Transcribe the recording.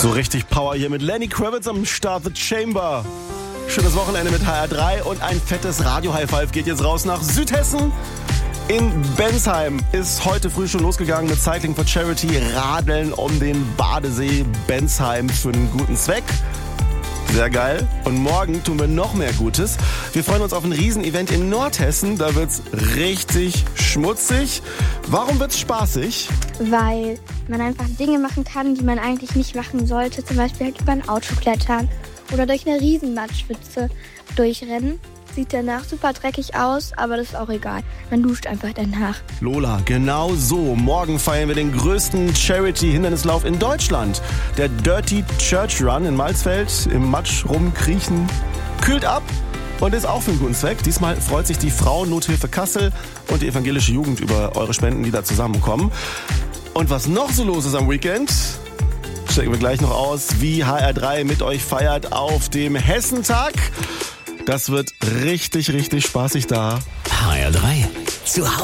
So richtig Power hier mit Lenny Kravitz am Start, The Chamber. Schönes Wochenende mit HR3 und ein fettes Radio-High-Five geht jetzt raus nach Südhessen. In Bensheim ist heute früh schon losgegangen mit Cycling for Charity, Radeln um den Badesee Bensheim für einen guten Zweck. Sehr geil. Und morgen tun wir noch mehr Gutes. Wir freuen uns auf ein Riesenevent in Nordhessen. Da wird's richtig schmutzig. Warum wird's spaßig? Weil man einfach Dinge machen kann, die man eigentlich nicht machen sollte. Zum Beispiel halt über ein Auto klettern oder durch eine Riesenmatschpfütze durchrennen. Sieht danach super dreckig aus, aber das ist auch egal. Man duscht einfach danach. Lola, genau so. Morgen feiern wir den größten Charity-Hindernislauf in Deutschland. Der Dirty Church Run in Malzfeld. Im Matsch rumkriechen. Kühlt ab und ist auch für einen guten Zweck. Diesmal freut sich die Frauennothilfe Kassel und die evangelische Jugend über eure Spenden, die da zusammenkommen. Und was noch so los ist am Weekend, checken wir gleich noch aus, wie HR3 mit euch feiert auf dem Hessentag. Das wird richtig, richtig spaßig da. HR3 zu Hause.